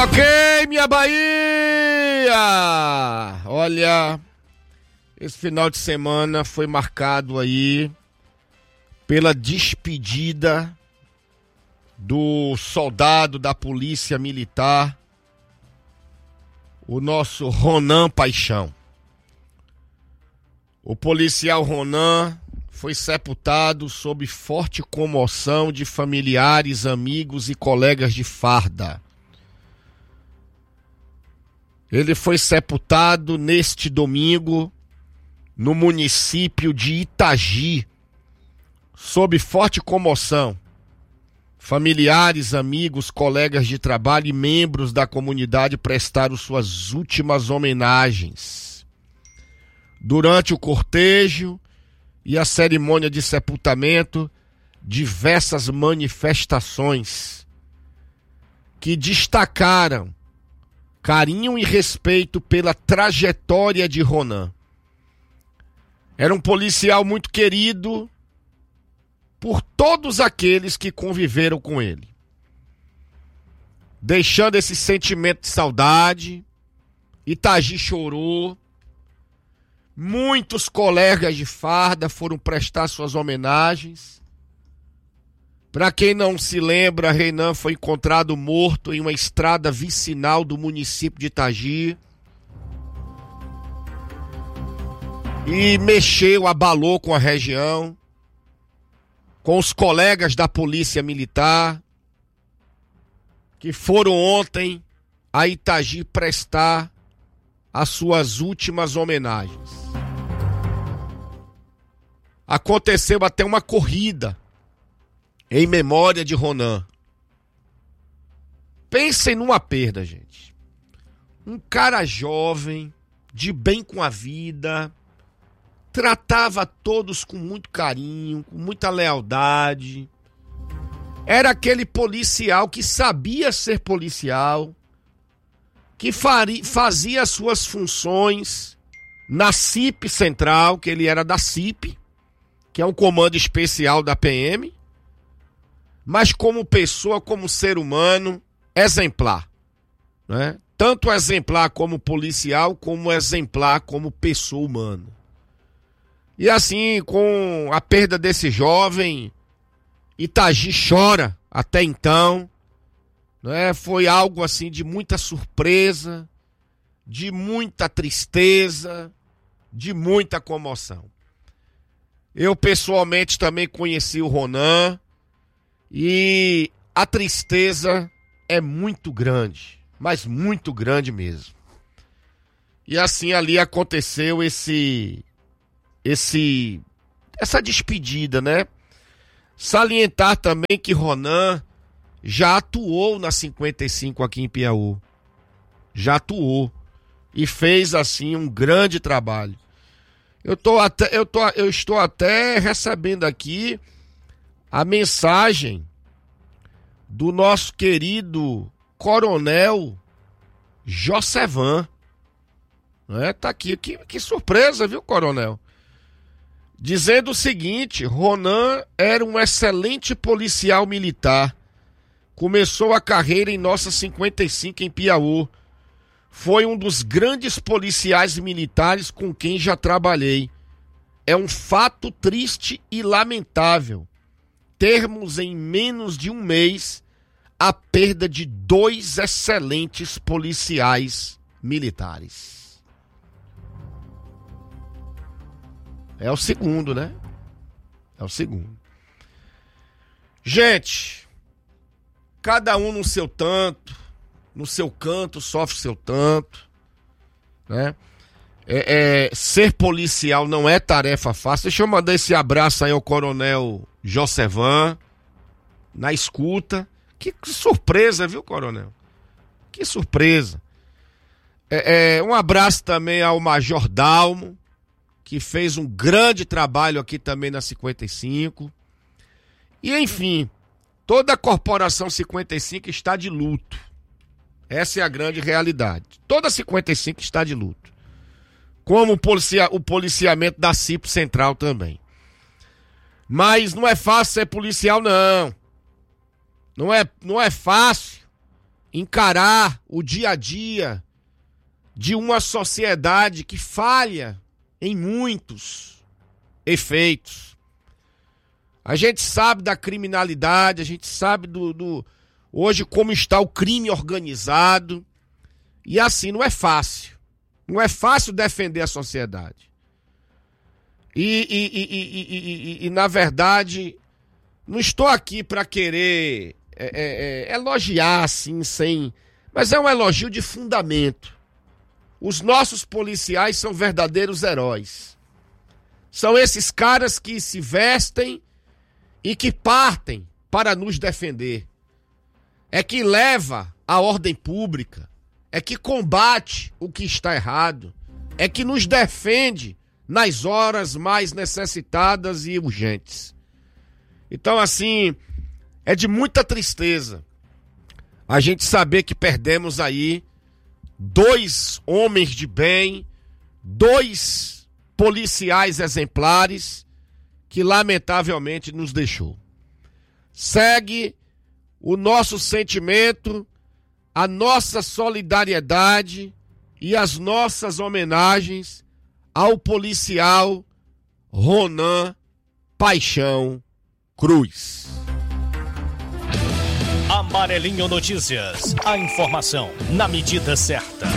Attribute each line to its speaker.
Speaker 1: Ok, minha Bahia! Olha, esse final de semana foi marcado aí pela despedida do soldado da Polícia Militar, o nosso Ronan Paixão. O policial Ronan foi sepultado sob forte comoção de familiares, amigos e colegas de farda. Ele foi sepultado neste domingo no município de Itagi, sob forte comoção. Familiares, amigos, colegas de trabalho e membros da comunidade prestaram suas últimas homenagens. Durante o cortejo e a cerimônia de sepultamento, diversas manifestações que destacaram carinho e respeito pela trajetória de Ronan. Era um policial muito querido por todos aqueles que conviveram com ele. Deixando esse sentimento de saudade, Itagi chorou. Muitos colegas de farda foram prestar suas homenagens. Para quem não se lembra, Renan foi encontrado morto em uma estrada vicinal do município de Itagi. E abalou com a região, com os colegas da Polícia Militar, que foram ontem a Itagi prestar as suas últimas homenagens. Aconteceu até uma corrida em memória de Ronan. Pensem numa perda, gente. Um cara jovem, de bem com a vida, tratava todos com muito carinho, com muita lealdade. Era aquele policial que sabia ser policial, que fazia as suas funções na CIP Central, que ele era da CIP, que é um comando especial da PM, mas como pessoa, como ser humano, exemplar, né? Tanto exemplar como policial, como exemplar como pessoa humana. E assim, com a perda desse jovem, Itagi chora até então, né? Foi algo assim de muita surpresa, de muita tristeza, de muita comoção. Eu pessoalmente também conheci o Ronan e a tristeza é muito grande, mas muito grande mesmo. E assim ali aconteceu essa despedida, né? Salientar também que Ronan já atuou na 55 aqui em Piauí. Já atuou e fez assim um grande trabalho. Eu estou até recebendo aqui a mensagem do nosso querido Coronel Josevan. Né? Tá aqui, que surpresa, viu, Coronel? Dizendo o seguinte: Ronan era um excelente policial militar. Começou a carreira em nossa 55 em Piauí. Foi um dos grandes policiais militares com quem já trabalhei. É um fato triste e lamentável termos em menos de um mês a perda de 2 excelentes policiais militares. É o segundo, né? É o segundo. Gente, cada um no seu tanto, no seu canto, sofre seu tanto, né? Ser policial não é tarefa fácil. Deixa eu mandar esse abraço aí ao Coronel Josevan, na escuta. Que surpresa, viu, Coronel? Que surpresa. Um abraço também ao Major Dalmo, que fez um grande trabalho aqui também na 55. E enfim, toda a Corporação 55 está de luto. Essa é a grande realidade. Toda a 55 está de luto. Como o policiamento da CIP Central também. Mas não é fácil ser policial, não. Não é fácil encarar o dia a dia de uma sociedade que falha em muitos efeitos. A gente sabe da criminalidade, a gente sabe hoje como está o crime organizado. E assim, não é fácil. Não é fácil defender a sociedade. E na verdade, não estou aqui para querer elogiar assim, mas é um elogio de fundamento. Os nossos policiais são verdadeiros heróis. São esses caras que se vestem e que partem para nos defender. É que leva a ordem pública, é que combate o que está errado, é que nos defende nas horas mais necessitadas e urgentes. Então, assim, é de muita tristeza a gente saber que perdemos aí 2 homens de bem, 2 policiais exemplares que lamentavelmente nos deixou. Segue o nosso sentimento, a nossa solidariedade e as nossas homenagens ao policial Ronan Paixão Cruz.
Speaker 2: Amarelinho Notícias. A informação na medida certa.